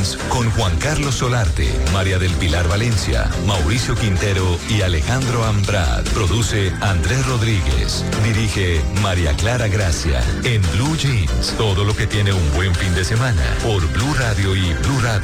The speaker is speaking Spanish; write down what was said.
Jeans con Juan Carlos Solarte, María del Pilar Valencia, Mauricio Quintero y Alejandro Ambrad. Produce Andrés Rodríguez. Dirige María Clara Gracia. En Blue Jeans, todo lo que tiene un buen fin de semana por Blue Radio y Blue Radio.